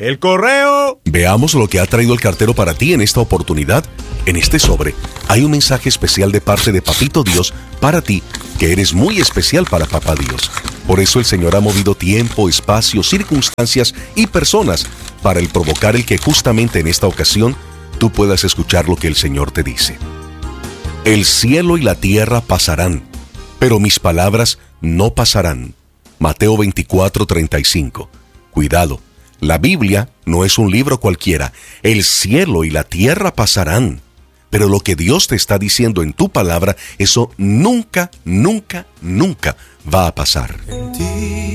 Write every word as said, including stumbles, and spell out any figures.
¡El correo! Veamos lo que ha traído el cartero para ti en esta oportunidad. En este sobre hay un mensaje especial de parte de Papito Dios para ti, que eres muy especial para Papá Dios. Por eso el Señor ha movido tiempo, espacio, circunstancias y personas para el provocar el que justamente en esta ocasión tú puedas escuchar lo que el Señor te dice. El cielo y la tierra pasarán, pero mis palabras no pasarán. Mateo veinticuatro, treinta y cinco. Cuidado, la Biblia no es un libro cualquiera. El cielo y la tierra pasarán, pero lo que Dios te está diciendo en tu palabra, eso nunca, nunca, nunca va a pasar.